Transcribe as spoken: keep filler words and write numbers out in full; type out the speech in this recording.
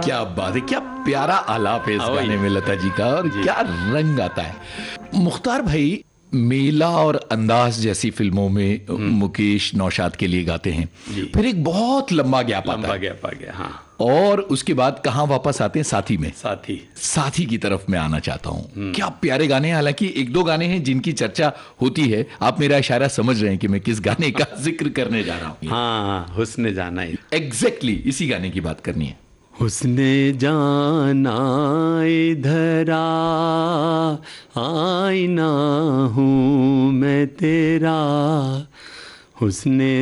क्या बात है, क्या प्यारा आलाप है इस गाने में लता जी का, और क्या रंग आता है। मुख्तार भाई, मेला और अंदाज जैसी फिल्मों में मुकेश नौशाद के लिए गाते हैं, फिर एक बहुत लंबा गैप आता है, गैप आ गया, हाँ। और उसके बाद कहाँ वापस आते हैं, साथी में। साथी साथी की तरफ मैं आना चाहता हूँ। क्या प्यारे गाने हैं। हालांकि एक दो गाने हैं जिनकी चर्चा होती है, आप मेरा इशारा समझ रहे हैं कि मैं किस गाने का जिक्र करने जा रहा हूँ। हाँ, हुस्ने जाना है, एग्जैक्टली इसी गाने की बात करनी है। हुस्ने जाना इधर आईना हूँ मैं तेरा, हुस्ने